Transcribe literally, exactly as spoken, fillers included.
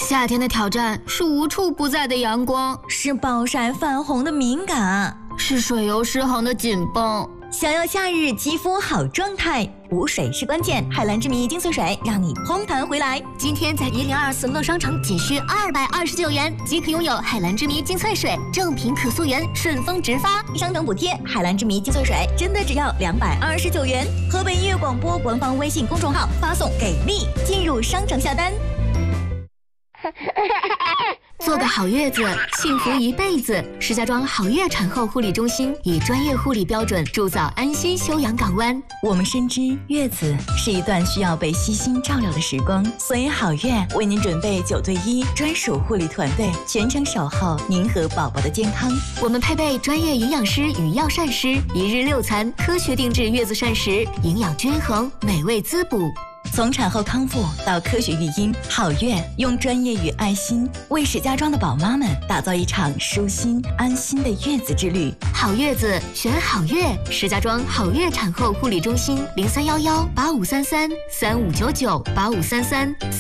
夏天的挑战是无处不在的阳光， 是暴晒泛红的敏感， 是水油失衡的紧绷。 想要夏日肌肤好状态，补水是关键。海蓝之谜精粹水让你烘弹回来。 今天在一零二四乐商城仅需二百二十九元即可拥有海蓝之谜精粹水，正品可溯源，顺丰直发， 商城补贴。海蓝之谜精粹水真的只要两百二十九元。河北音乐广播官方微信公众号发送给力，进入商城下单。 做个好月子，幸福一辈子。石家庄好月产后护理中心以专业护理标准铸造安心休养港湾。 我们深知月子是一段需要被悉心照料的时光，所以好月为您准备九对一专属护理团队，全程守候您和宝宝的健康。 我们配备专业营养师与药膳师，一日六餐，科学定制月子膳食，营养均衡，美味滋补。 从产后康复到科学育婴，好月用专业与爱心为石家庄的宝妈们打造一场舒心安心的月子之旅。 好月子选好月，石家庄好月产后护理中心零三幺幺八五三三三五九九八五三三。